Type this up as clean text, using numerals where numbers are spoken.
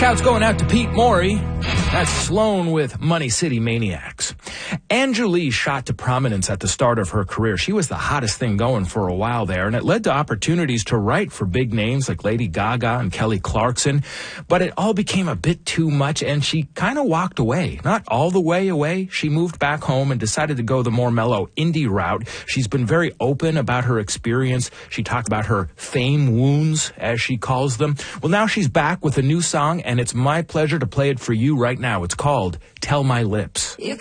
Shouts going out to Pete Morey. That's Sloan with Money City Maniacs. Anju Lee shot to prominence at the start of her career. She was the hottest thing going for a while there, and it led to opportunities to write for big names like Lady Gaga and Kelly Clarkson. But it all became a bit too much, and she kind of walked away. Not all the way away. She moved back home and decided to go the more mellow indie route. She's been very open about her experience. She talked about her fame wounds, as she calls them. Well, now she's back with a new song, and it's my pleasure to play it for you right now. It's called Tell My Lips. You